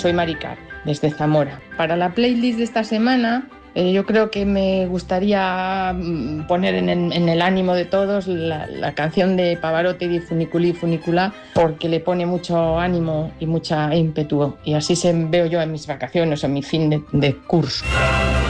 Soy Maricar, desde Zamora. Para la playlist de esta semana, yo creo que me gustaría poner en el ánimo de todos la canción de Pavarotti di Funiculi Funicula, porque le pone mucho ánimo y mucha ímpetu, y así veo yo en mis vacaciones o en mi fin de curso.